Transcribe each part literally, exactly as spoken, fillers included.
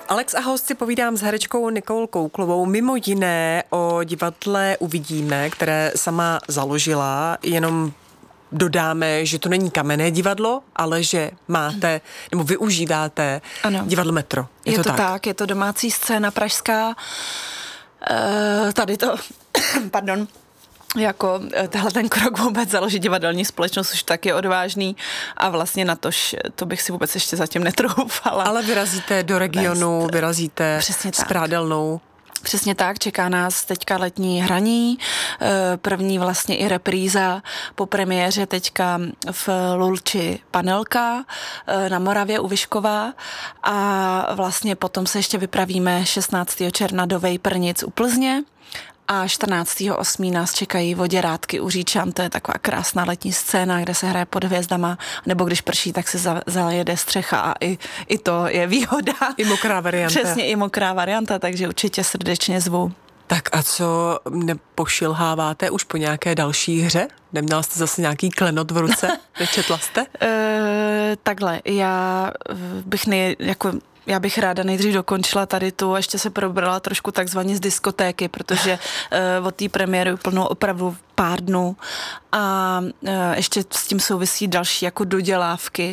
Alex a host si povídám s herečkou Nicole Kouklovou. Mimo jiné o divadle Uvidíme, které sama založila, jenom dodáme, že to není kamenné divadlo, ale že máte, nebo využíváte ano. divadlo Metro. Je, je to, to tak? tak, je to domácí scéna pražská. E, tady to, pardon, jako tehle ten krok vůbec založit divadelní společnost už tak je odvážný a vlastně na tož, to bych si vůbec ještě zatím netroufala. Ale vyrazíte do regionu, Vést, vyrazíte s Prádelnou. Přesně tak, čeká nás teďka letní hraní, první vlastně i repríza po premiéře teďka v Lulči Panelka na Moravě u Vyškova a vlastně potom se ještě vypravíme šestnáctého června do Vejprnic u Plzně. A čtrnáctého osmého nás čekají Voděrádky u Říčan, to je taková krásná letní scéna, kde se hraje pod hvězdama, nebo když prší, tak se za, zajede střecha a i, i to je výhoda. I mokrá varianta. Přesně, i mokrá varianta, takže určitě srdečně zvu. Tak a co nepošilháváte už po nějaké další hře? Neměla jste zase nějaký klenot v ruce? Nečetla jste? E, takhle, já bych nej, jako... Já bych ráda nejdřív dokončila tady tu a ještě se probrala trošku takzvaně z diskotéky, protože uh, od té premiéry úplnou opravdu pár dnů a uh, ještě s tím souvisí další jako dodělávky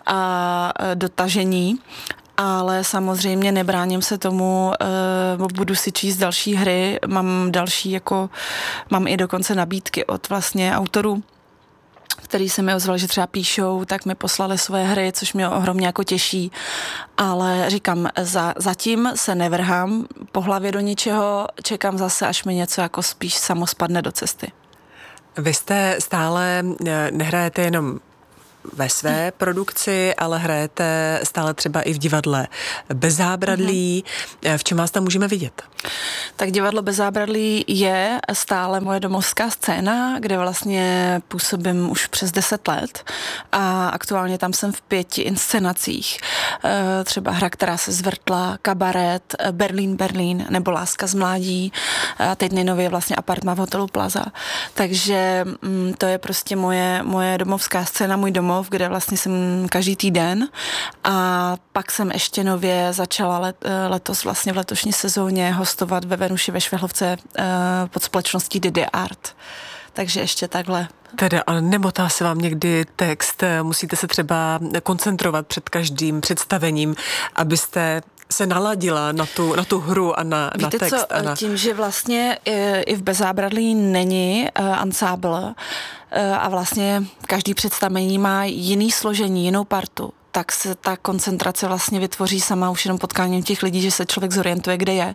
a uh, dotažení. Ale samozřejmě nebráním se tomu, uh, budu si číst další hry, mám další jako, mám i dokonce nabídky od vlastně autorů, který se mi ozval, že třeba píšou, tak mi poslali své hry, což mě ohromně jako těší, ale říkám, za, zatím se nevrhám po hlavě do ničeho, čekám zase, až mi něco jako spíš samo spadne do cesty. Vy jste stále, nehrajete jenom ve své produkci, ale hrajete stále třeba i v divadle Bez zábradlí. Mm-hmm. V čem vás tam můžeme vidět? Tak divadlo Bez zábradlí je stále moje domovská scéna, kde vlastně působím už přes deset let a aktuálně tam jsem v pěti inscenacích. Třeba Hra, která se zvrtla, Kabaret, Berlín, Berlín nebo Láska z mládí a teď nejnově vlastně Apartma v hotelu Plaza. Takže to je prostě moje, moje domovská scéna, můj domov, kde vlastně jsem každý týden a pak jsem ještě nově začala let, letos vlastně v letošní sezóně hostovat ve Venuši ve Švehlovce pod společností Didi Art. Takže ještě takhle. Teda, ale nemotá se vám někdy text, musíte se třeba koncentrovat před každým představením, abyste se naladila na tu, na tu hru a na, Víte na text. Co, a na... tím, že vlastně i, i v Bez zábradlí není uh, ansábl uh, a vlastně každý představení má jiný složení, jinou partu, tak se ta koncentrace vlastně vytvoří sama už jenom potkáním těch lidí, že se člověk zorientuje, kde je.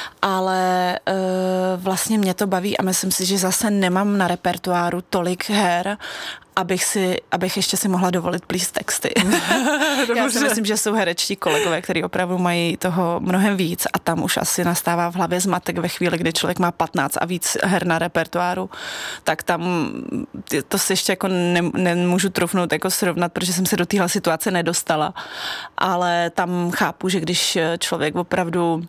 Ale uh, vlastně mě to baví a myslím si, že zase nemám na repertoáru tolik her, abych si, abych ještě si mohla dovolit plíst texty. Já si myslím, že jsou herečtí kolegové, kteří opravdu mají toho mnohem víc a tam už asi nastává v hlavě zmatek ve chvíli, kdy člověk má patnáct a víc her na repertoáru, tak tam to si ještě jako ne, nemůžu trufnout jako srovnat, protože jsem se do téhle situace nedostala. Ale tam chápu, že když člověk opravdu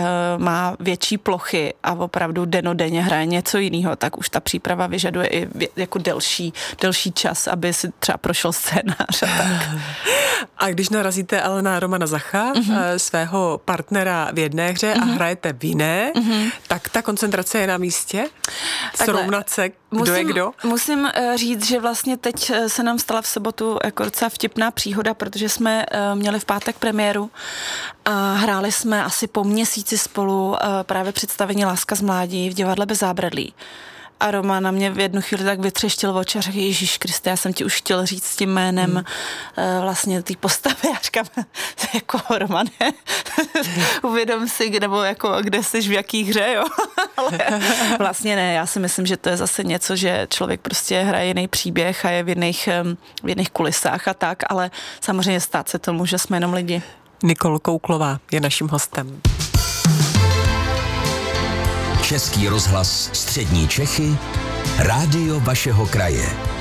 má větší plochy a opravdu denodenně hraje něco jiného, tak už ta příprava vyžaduje i jako delší, delší čas, aby si třeba prošel scénář a tak. A když narazíte ale na Romana Zacha, mm-hmm. svého partnera v jedné hře mm-hmm. a hrajete v jiné, mm-hmm. tak ta koncentrace je na místě? Srovnat se, kdo musím, je kdo? Musím říct, že vlastně teď se nám stala v sobotu jako docela vtipná příhoda, protože jsme měli v pátek premiéru a hráli jsme asi po měsíci spolu právě představení Láska z mládí v divadle Bez zábradlí. A Roman na mě v jednu chvíli tak vytřeštil oči a řekl, Ježíš Kriste, já jsem ti už chtěl říct s tím jménem hmm. vlastně té postavy. Já říkám, jako Romane, uvědom si, nebo jako kde jsi, v jaký hře, jo. Ale vlastně ne, já si myslím, že to je zase něco, že člověk prostě hraje jiný příběh a je v jiných, v jiných kulisách a tak, ale samozřejmě stát se to může, jsme jenom lidi. Nicole Kouklová je naším hostem. Český rozhlas Střední Čechy, rádio vašeho kraje.